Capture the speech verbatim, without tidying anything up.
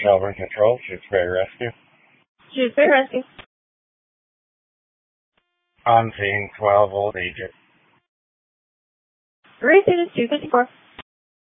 Shelburne Control, Shutesbury Rescue. Shutesbury Rescue. On scene, twelve Old Egypt. Race is two fifty-four.